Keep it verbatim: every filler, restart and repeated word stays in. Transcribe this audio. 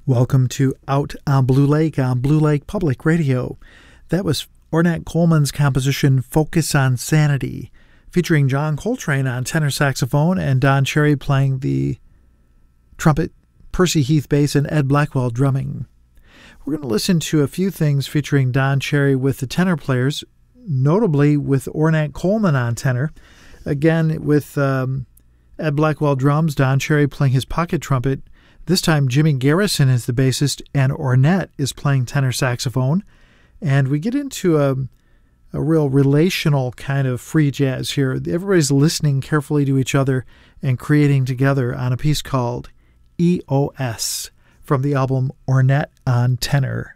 Welcome to Out on Blue Lake on Blue Lake Public Radio. That was Ornette Coleman's composition Focus on Sanity, featuring John Coltrane on tenor saxophone and Don Cherry playing the trumpet, Percy Heath bass, and Ed Blackwell drumming. We're going to listen to a few things featuring Don Cherry with the tenor players, notably with Ornette Coleman on tenor, again with um, Ed Blackwell drums, Don Cherry playing his pocket trumpet. This time, Jimmy Garrison is the bassist, and Ornette is playing tenor saxophone. And we get into a, a real relational kind of free jazz here. Everybody's listening carefully to each other and creating together on a piece called E O S from the album Ornette on Tenor.